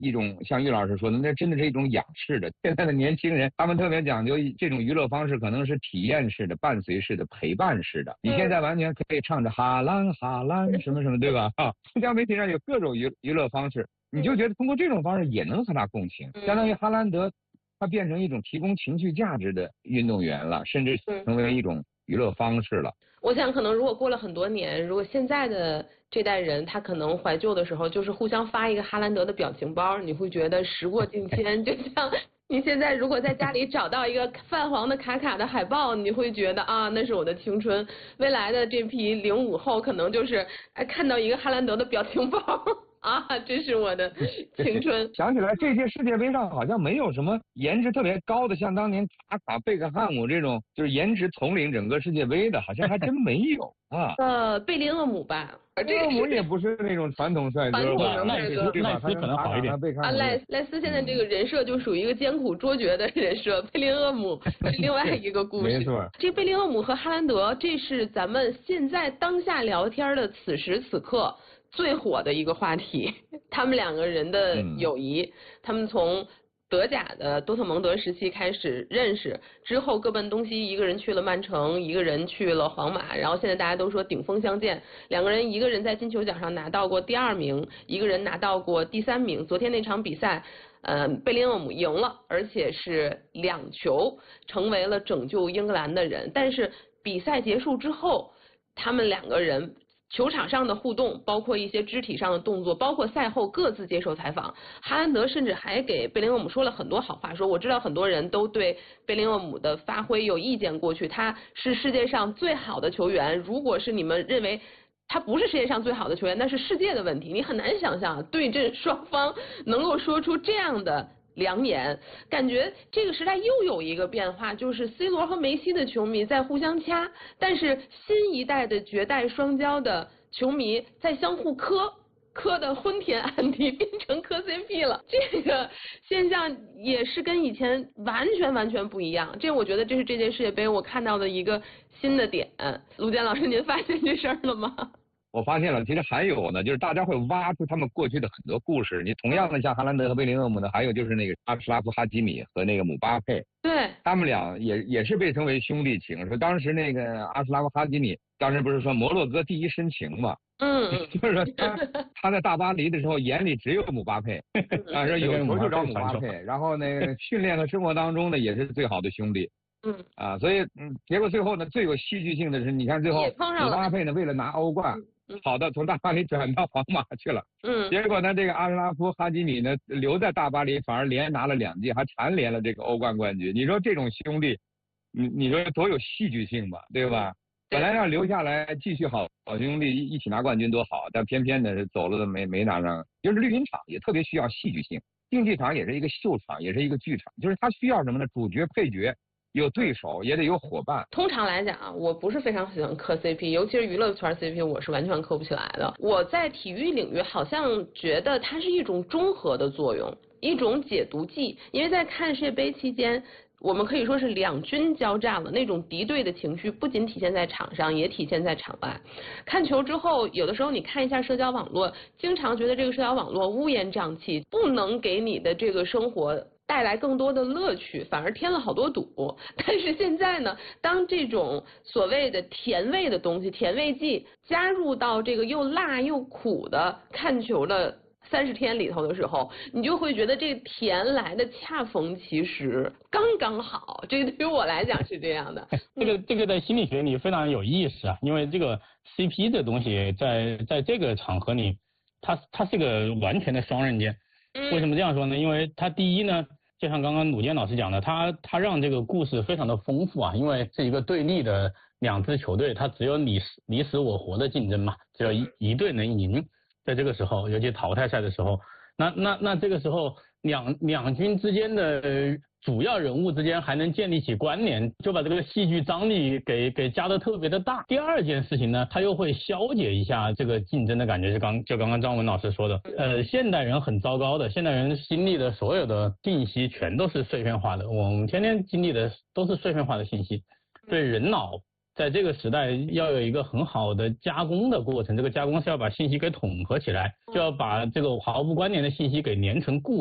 一种像于老师说的，那真的是一种仰视的。现在的年轻人，他们特别讲究这种娱乐方式，可能是体验式的、伴随式的、陪伴式的。你现在完全可以唱着哈兰哈兰什么什么，对吧？社交媒体上有各种娱乐方式，你就觉得通过这种方式也能和他共情，相当于哈兰德，他变成一种提供情绪价值的运动员了，甚至成为一种娱乐方式了。 我想可能如果过了很多年，如果现在的这代人他可能怀旧的时候，就是互相发一个哈兰德的表情包，你会觉得时过境迁。就像你现在如果在家里找到一个泛黄的卡卡的海报，你会觉得啊，那是我的青春。未来的这批05后可能就是看到一个哈兰德的表情包。啊，这是我的青春。 想起来，这届世界杯上好像没有什么颜值特别高的，像当年卡卡、贝克汉姆这种，就是颜值统领整个世界杯的，好像还真没有啊。 贝林厄姆吧， 贝林厄姆也不是那种传统帅哥吧？ 赖斯可能好一点。 赖斯现在这个人设就属于一个艰苦卓绝的人设，贝林厄姆是另外一个故事。 没错， 这贝林厄姆和哈兰德，这是咱们现在当下聊天的此时此刻最火的一个话题，他们两个人的友谊，他们从德甲的多特蒙德时期开始认识，之后各奔东西，一个人去了曼城，一个人去了皇马，然后现在大家都说顶峰相见，两个人一个人在金球奖上拿到过第2名，一个人拿到过第3名。昨天那场比赛，贝林厄姆赢了，而且是2球，成为了拯救英格兰的人。但是比赛结束之后，他们两个人球场上的互动，包括一些肢体上的动作，包括赛后各自接受采访，哈兰德甚至还给贝林厄姆说了很多好话，说我知道很多人都对贝林厄姆的发挥有意见，过去他是世界上最好的球员，如果是你们认为他不是世界上最好的球员，那是世界的问题。你很难想象对阵双方能够说出这样的良言，感觉这个时代又有一个变化，就是 C 罗和梅西的球迷在互相掐，但是新一代的绝代双骄的球迷在相互磕的昏天暗地，变成磕 CP 了。这个现象也是跟以前完全不一样。这我觉得这是这届世界杯我看到的一个新的点。卢健老师，您发现这事儿了吗？ 我发现了，其实还有呢，就是大家会挖出他们过去的很多故事。你同样的像哈兰德和贝林厄姆呢，还有就是那个阿什拉夫哈基米和那个姆巴佩， 对， 他们俩也是被称为兄弟情。说当时那个阿什拉夫哈基米，当时不是说摩洛哥第一深情嘛？就是说他在大巴黎的时候眼里只有姆巴佩，啊，说有球就找姆巴佩，然后那个训练和生活当中呢也是最好的兄弟。所以结果最后呢，最有戏剧性的是，你看最后姆巴佩呢为了拿欧冠。好的，从大巴黎转到皇马去了。结果呢，这个阿什拉夫哈基米呢留在大巴黎，反而连拿了2届，还蝉联了这个欧冠冠军。你说这种兄弟，你说多有戏剧性吧，对吧？本来要留下来继续好兄弟一起拿冠军多好，但偏偏呢走了没拿上。就是绿茵场也特别需要戏剧性，竞技场也是一个秀场，也是一个剧场，就是它需要什么呢？主角、配角。有对手也得有伙伴。 通常来讲啊，我不是非常喜欢磕 CP， 尤其是娱乐圈 CP， 我是完全磕不起来的。我在体育领域好像觉得它是一种中和的作用，一种解毒剂。因为在看世界杯期间，我们可以说是两军交战了，那种敌对的情绪不仅体现在场上，也体现在场外。看球之后，有的时候你看一下社交网络，经常觉得这个社交网络乌烟瘴气，不能给你的这个生活带来更多的乐趣，反而添了好多堵。但是现在呢，当这种所谓的甜味的东西，甜味剂加入到这个又辣又苦的看球的30天里头的时候，你就会觉得这甜来的恰逢其时，刚刚好。这个对于我来讲是这样的。 这个在心理学里非常有意思啊，因为这个 CP 这东西在这个场合里，它是个完全的双刃剑。为什么这样说呢？因为它第一呢，就像刚刚鲁健老师讲的，他让这个故事非常的丰富啊，因为是一个对立的2支球队，它只有你死我活的竞争嘛，只有一队能赢。在这个时候，尤其淘汰赛的时候，那这个时候两军之间的主要人物之间还能建立起关联，就把这个戏剧张力给加得特别的大。第二件事情呢，它又会消解一下这个竞争的感觉，就刚刚张文老师说的，现代人很糟糕的，现代人经历的所有的信息全都是碎片化的，我们天天经历的都是碎片化的信息，对人脑在这个时代要有一个很好的加工的过程，这个加工是要把信息给统合起来，就要把这个毫无关联的信息给连成固